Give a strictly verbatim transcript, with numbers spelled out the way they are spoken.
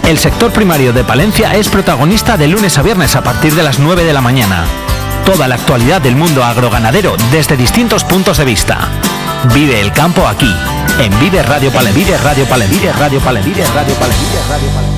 El sector primario de Palencia es protagonista de lunes a viernes a partir de las nueve de la mañana. Toda la actualidad del mundo agroganadero desde distintos puntos de vista. Vive el campo aquí, en Vive Radio Palencia. Vive Radio Palencia. Vive Radio Palencia. Vive Radio Palencia.